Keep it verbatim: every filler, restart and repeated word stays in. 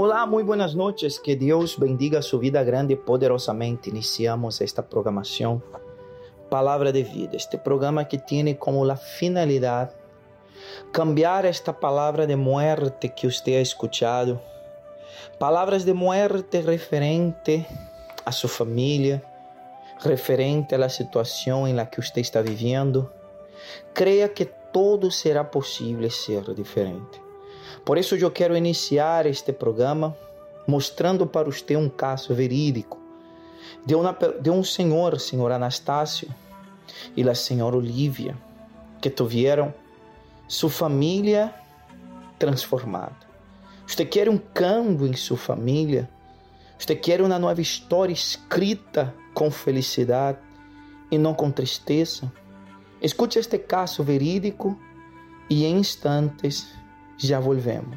Olá, muy buenas noches. Que Dios bendiga su vida grande y poderosamente. Iniciamos esta programación Palabra de Vida. Este programa que tiene como la finalidad cambiar esta palabra de muerte que usted ha escuchado. Palabras de muerte referente a su familia, referente a la situación en la que usted está viviendo. Crea que todo será posible ser diferente. Por isso eu quero iniciar este programa mostrando para você um caso verídico de, uma, de um senhor, senhor Anastácio e a senhora Olivia, que tiveram sua família transformada. Você quer um câmbio em sua família? Você quer uma nova história escrita com felicidade e não com tristeza? Escute este caso verídico e em instantes já volvemos.